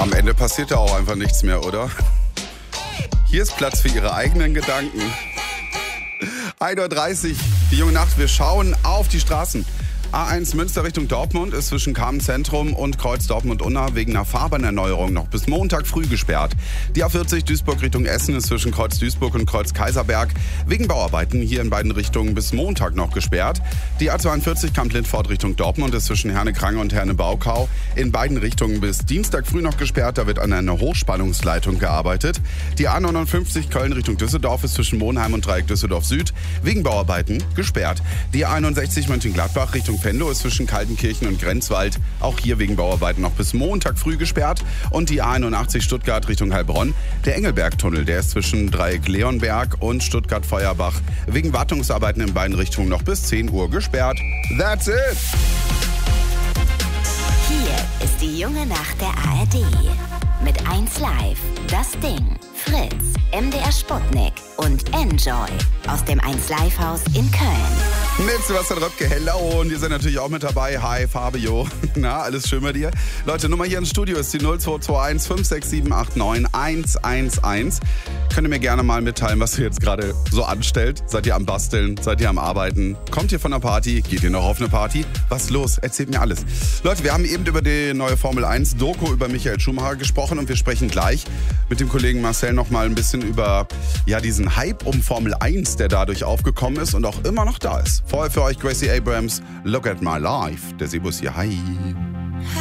Am Ende passiert ja auch einfach nichts mehr, oder? Hier ist Platz für Ihre eigenen Gedanken. 1:30 Uhr, die junge Nacht. Wir schauen auf die Straßen. A1 Münster Richtung Dortmund ist zwischen Kamenz-Zentrum und Kreuz Dortmund-Unna wegen einer Fahrbahnerneuerung noch bis Montag früh gesperrt. Die A40 Duisburg Richtung Essen ist zwischen Kreuz Duisburg und Kreuz Kaiserberg wegen Bauarbeiten hier in beiden Richtungen bis Montag noch gesperrt. Die A42 Kamp-Lindfort Richtung Dortmund ist zwischen Herne-Krange und Herne-Baukau in beiden Richtungen bis Dienstag früh noch gesperrt. Da wird an einer Hochspannungsleitung gearbeitet. Die A59 Köln Richtung Düsseldorf ist zwischen Monheim und Dreieck Düsseldorf Süd wegen Bauarbeiten gesperrt. Die A61 Mönchengladbach Richtung Venlo ist zwischen Kaltenkirchen und Grenzwald auch hier wegen Bauarbeiten noch bis Montag früh gesperrt. Und die A81 Stuttgart Richtung Heilbronn, der Engelbergtunnel, der ist zwischen Dreieck Leonberg und Stuttgart-Feuerbach wegen Wartungsarbeiten in beiden Richtungen noch bis 10 Uhr gesperrt. That's it! Hier ist die junge Nacht der ARD. Mit 1 Live, Das Ding, Fritz, MDR Sputnik und Enjoy aus dem 1 Live Haus in Köln. Mit Sebastian Röpke, hello, und ihr seid natürlich auch mit dabei. Hi, Fabio. Na, alles schön bei dir? Leute, Nummer hier ins Studio ist die 0221 56789 111. Könnt ihr mir gerne mal mitteilen, was ihr jetzt gerade so anstellt? Seid ihr am Basteln? Seid ihr am Arbeiten? Kommt ihr von der Party? Geht ihr noch auf eine Party? Was ist los? Erzählt mir alles. Leute, wir haben eben über die neue Formel 1 Doku über Michael Schumacher gesprochen und wir sprechen gleich mit dem Kollegen Marcel noch mal ein bisschen über diesen Hype um Formel 1, der dadurch aufgekommen ist und auch immer noch da ist. Vorher für euch Gracie Abrams, Look at My Life. Der Sebus hier, hi.